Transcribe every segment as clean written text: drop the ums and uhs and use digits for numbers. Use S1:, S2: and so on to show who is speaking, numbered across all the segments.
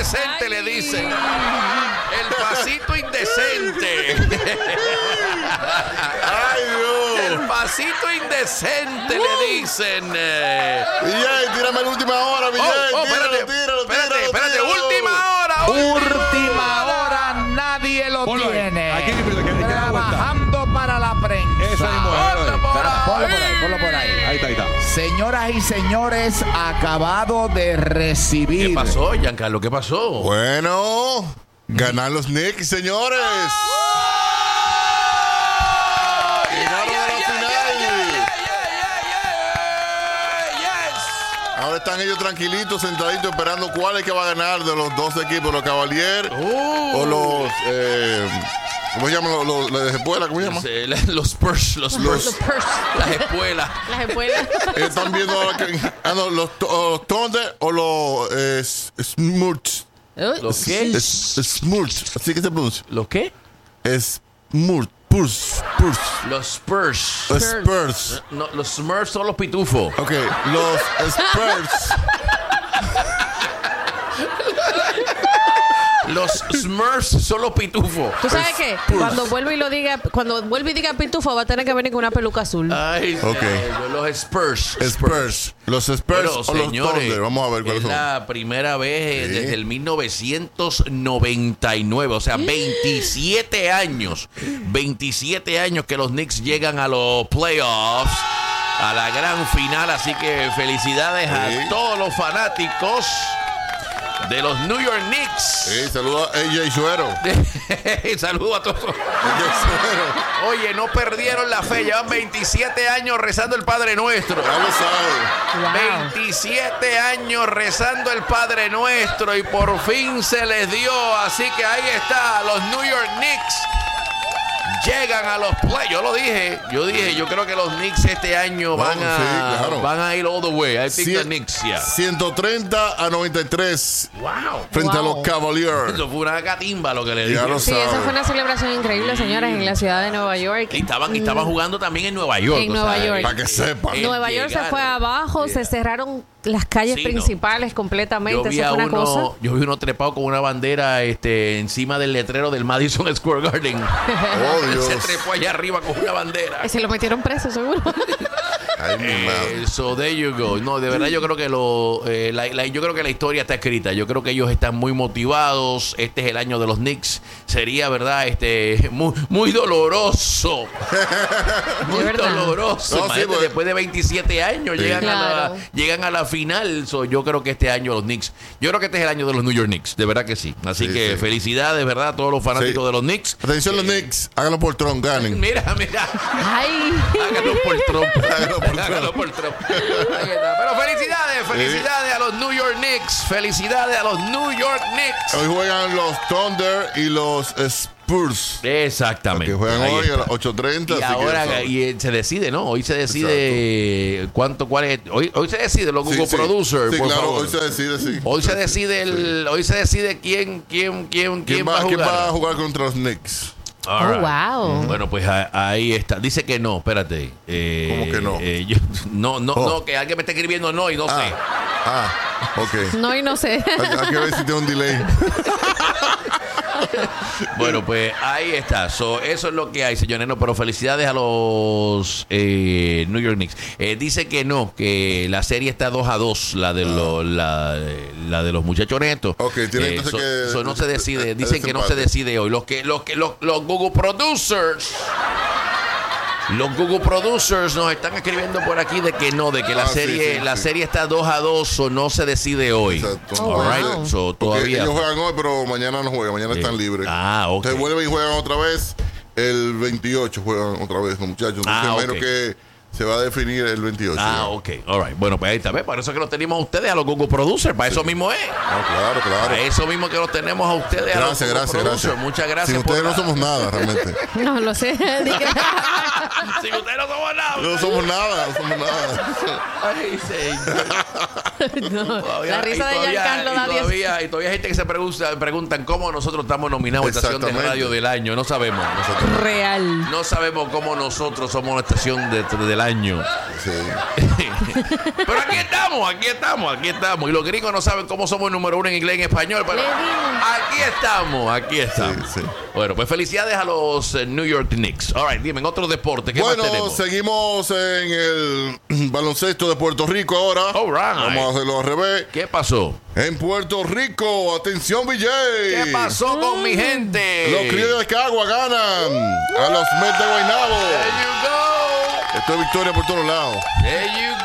S1: indecente le dicen. El pasito indecente.
S2: ¡Ay, Dios!
S1: El pasito indecente le dicen.
S2: DJ, tírame la última hora, DJ.
S1: Espérate. Última hora.
S3: Última hora, nadie lo tiene. Trabajando para la prensa.
S4: Eso mismo es.
S3: Ponlo por ahí.
S4: Ahí está.
S3: Señoras y señores, acabado de recibir.
S1: ¿Qué pasó, Giancarlo? ¿Qué pasó?
S2: Bueno, ganan los Knicks, señores. Ahora están ellos tranquilitos, sentaditos, esperando cuál es que va a ganar de los dos equipos, los Cavaliers o los... ¿cómo se llaman los espuelas? ¿Cómo se llaman?
S1: Los Spurs. Las espuelas.
S2: Están viendo ahora que, los Thunder o los Smurfs.
S1: ¿Los qué?
S2: Smurfs, así que se pronuncia.
S1: ¿Los qué?
S2: Smurfs.
S1: Los Spurs.
S2: Spurs.
S1: No, los Smurfs son los pitufos.
S2: Ok, los Spurs.
S1: Los Smurfs son los pitufos.
S5: ¿Tú sabes qué? Cuando vuelva y diga pitufo, va a tener que venir con una peluca azul.
S1: Ay,
S2: Okay.
S1: Los Spurs.
S2: Los Spurs
S1: Bueno,
S2: o
S1: señores,
S2: los Thunder. Vamos a ver cuáles
S1: es
S2: son.
S1: la primera vez desde el 1999, o sea, 27 años. 27 años que los Knicks llegan a los playoffs, a la gran final. Así que felicidades a todos los fanáticos de los New York Knicks.
S2: Sí, saludos a AJ Suero.
S1: Saludos a todos. Oye, no perdieron la fe. Llevan 27 años rezando el Padre Nuestro.
S2: Ya lo sabe.
S5: Wow.
S1: 27 años rezando el Padre Nuestro y por fin se les dio. Así que ahí está, los New York Knicks llegan a los playoffs. Yo dije, yo creo que los Knicks este año van a ir all the way. I think the Knicks,
S2: 130-93.
S1: Wow.
S2: Frente a los Cavaliers.
S1: Eso fue una catimba lo que le dije.
S2: Ya lo
S5: Sí,
S2: sabe.
S5: esa fue una celebración increíble, señores, en la ciudad de Nueva York.
S1: Y estaban jugando también en Nueva York.
S5: En Nueva York.
S2: Para que sepan.
S5: Nueva York se fue abajo, se cerraron las calles principales completamente.
S1: Yo vi uno trepado con una bandera encima del letrero del Madison Square Garden.
S2: Oh, Dios.
S1: Se trepó allá arriba con una bandera.
S5: Se lo metieron preso, seguro.
S2: Ay, mi madre.
S1: So there you go. No, de verdad yo creo que yo creo que la historia está escrita. Yo creo que ellos están muy motivados. Este es el año de los Knicks. Sería, verdad, muy doloroso. Muy doloroso.
S2: No,
S1: Imagínate,
S2: sí,
S1: después de 27 años llegan
S5: Claro.
S1: a la final. So, yo creo que este año los Knicks. Yo creo que este es el año de los New York Knicks. De verdad que sí. Así que felicidades, ¿verdad? A todos los fanáticos de los Knicks.
S2: Atención, los Knicks. Háganlo por Trump, ganen.
S1: Mira.
S5: Ay.
S1: Háganlo por Trump.
S2: Háganlo por Trump.
S1: Ahí está. Pero felicidades a los New York Knicks. Felicidades a los New York Knicks.
S2: Hoy juegan los Thunder y los Spurs.
S1: Exactamente.
S2: Que juegan
S1: Ahí
S2: hoy
S1: está.
S2: a las 8:30.
S1: Y ahora se decide, ¿no? Hoy se decide cuál es. Hoy se decide los Google Producers.
S2: Sí,
S1: por
S2: claro,
S1: favor.
S2: hoy se decide, sí.
S1: Hoy se decide quién va a jugar.
S2: ¿Quién va a jugar contra los Knicks?
S1: All right.
S5: Wow.
S1: Bueno, pues ahí está. Dice que no, espérate.
S2: ¿Cómo que no?
S1: No, que alguien me está escribiendo no y no sé.
S2: Ok.
S5: No, y no sé.
S2: Hay que ver si tiene un delay.
S1: Bueno, pues ahí está. Eso es lo que hay, señores. No, pero felicidades a los New York Knicks. Dice que no, que la serie está 2-2, la de los muchachos netos.
S2: Ok, tiene entonces que...
S1: Eso no se decide. Dicen que no se decide hoy. Los Google Producers. Los Google Producers nos están escribiendo por aquí de que no, de que la serie está 2-2 o no se decide hoy.
S2: Exacto.
S5: Oh,
S1: All right.
S5: wow.
S1: So, todavía.
S2: Ellos juegan hoy, pero mañana no juegan. Mañana están libres.
S1: Ok.
S2: Entonces vuelven y juegan otra vez. El 28 juegan otra vez los muchachos. Entonces menos que se va a definir el 28.
S1: Ok. All right. Bueno, pues ahí está. ¿Ves? Para eso que los tenemos a ustedes, a los Google Producers. Para eso mismo es.
S2: Claro.
S1: Para eso mismo que los tenemos a ustedes, a los Google Producers. Muchas gracias.
S2: Sin ustedes no somos nada, realmente.
S5: No lo sé.
S1: Sin ustedes no somos nada.
S2: No somos nada.
S1: Ay, señor.
S5: La risa de Giancarlo da 10.
S1: Y todavía hay gente que se preguntan cómo nosotros estamos nominados a estación de radio del año. No sabemos.
S5: Real.
S1: No sabemos cómo nosotros somos la estación del año.
S2: Sí.
S1: Pero aquí estamos. Y los gringos no saben cómo somos el número 1 en inglés y en español. Pero aquí estamos.
S2: Sí.
S1: Bueno, pues felicidades a los New York Knicks. All right, dime, en otro deporte, ¿qué más tenemos?
S2: Seguimos en el baloncesto de Puerto Rico ahora.
S1: All right.
S2: Vamos a hacerlo al revés.
S1: ¿Qué pasó?
S2: En Puerto Rico, atención, Villay.
S1: ¿Qué pasó con mi gente?
S2: Los Criollos de Cagua ganan a los Mets de Guaynabo.
S1: There you go.
S2: Esto es victoria por todos lados.
S1: There you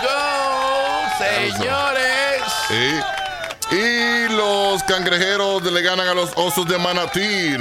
S1: go, señores.
S2: Sí. Y los Cangrejeros le ganan a los Osos de Manatí,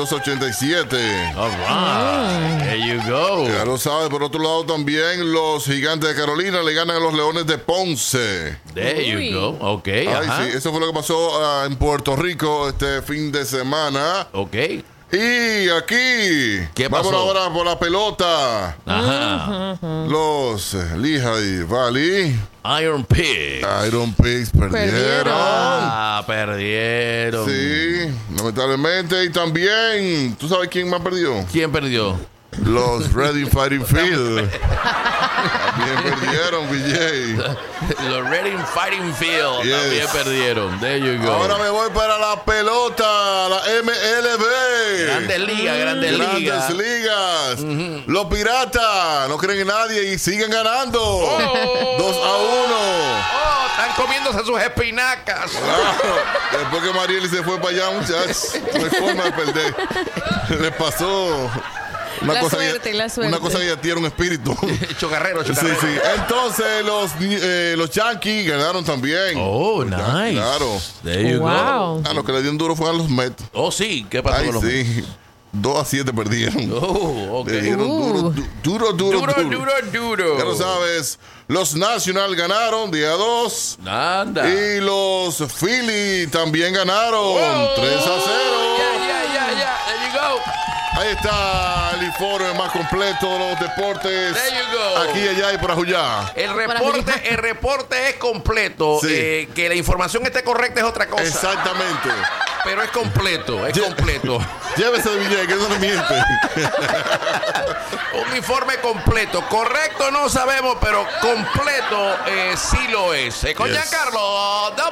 S2: 92-87.
S1: All right. There you go.
S2: Ya lo sabes, por otro lado también los Gigantes de Carolina le ganan a los Leones de Ponce.
S1: There you go. Ok.
S2: Ay,
S1: Ajá.
S2: sí, eso fue lo que pasó en Puerto Rico este fin de semana.
S1: Ok.
S2: Y aquí,
S1: ¿Qué pasó?
S2: vamos ahora por la pelota.
S1: Ajá.
S2: Los Lehigh Valley
S1: Iron Pigs
S2: perdieron.
S1: Perdieron.
S2: Sí, lamentablemente. Y también, ¿tú sabes quién más perdió?
S1: ¿Quién perdió?
S2: Los Reading Fighting Field. También perdieron, BJ.
S1: Los Reading Fighting Field también
S2: Yes.
S1: perdieron. There you go.
S2: Ahora me voy para la pelota, la MLB.
S1: Grandes ligas.
S2: Ligas. Los Piratas no creen en nadie y siguen ganando. 2-1.
S1: Están comiéndose sus espinacas.
S2: Claro. Después que Marieli se fue para allá, muchachos, no hay forma de perder. Le pasó una
S5: La
S2: cosa que ya tiene un espíritu.
S1: Chocarrero.
S2: Sí. Entonces los Yankees ganaron también.
S1: Oh, nice.
S2: Claro.
S1: There you
S5: Wow.
S1: go.
S2: Los que le dieron duro fueron los Mets.
S1: Oh, sí. ¿Qué pasó
S2: Ay,
S1: con los
S2: sí. 2-7 perdieron.
S1: Oh, ok.
S2: Le dieron duro. Ya lo sabes. Los Nationals ganaron día 2.
S1: Nada.
S2: Y los Phillies también ganaron 3-0.
S1: Ya. There you go.
S2: Ahí está el informe más completo de los deportes.
S1: There you go.
S2: Aquí, allá y por allá.
S1: El reporte es completo.
S2: Sí.
S1: Que la información esté correcta es otra cosa.
S2: Exactamente.
S1: Pero es completo.
S2: Llévese de Villay, que eso no miente.
S1: Un informe completo. Correcto no sabemos, pero completo sí lo es. Con
S2: Yes.
S1: Giancarlo.